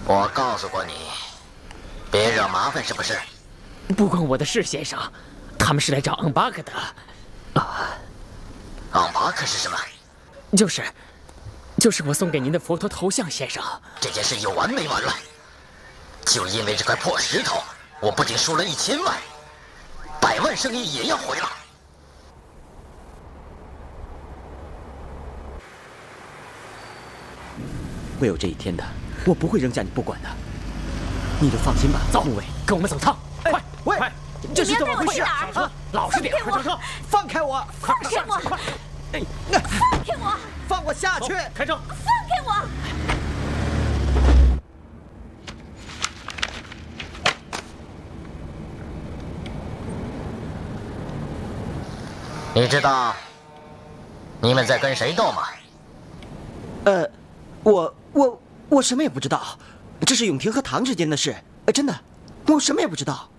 我告诉过你，别惹麻烦，是不是？ 不关我的事，先生。他们是来找昂巴克的。 昂巴克是什么？ 就是我送给您的佛陀头像，先生。 这件事有完没完了？就因为这块破石头，我不仅输了1000万，100万生意也要毁了。 会有这一天的，我不会扔下你不管的，你就放心吧。 走，木卫，跟我们走趟。快， 喂，这是怎么回事啊？老实点，快上车！ 放开我！ 快放开我！ 快！ 放开我！ 放我下去！ 开车！ 放开我！ 你知道你们在跟谁斗吗？ 我什么也不知道，这是永婷和唐之间的事，真的，我什么也不知道。